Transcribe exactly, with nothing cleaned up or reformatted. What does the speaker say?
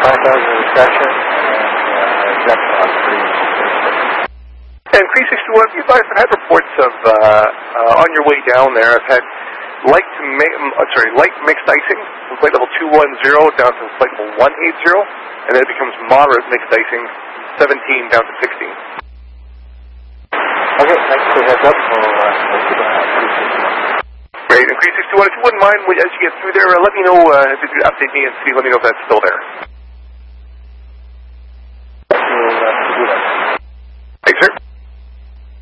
back out of the recession, and uh, that's not pretty And three sixty-one, you guys have had reports of, uh, uh, on your way down there, I've had light, to ma- uh, sorry, light mixed icing from flight level two one zero down to flight level one eight zero, and then it becomes moderate mixed icing from seventeen down to sixteen. Okay, thanks for the heads up. We'll, uh, we'll keep an eye on three sixty-one. Great, and three sixty-one, if you wouldn't mind, as you get through there, uh, let me know, uh, if you could update me and see, let me know if that's still there.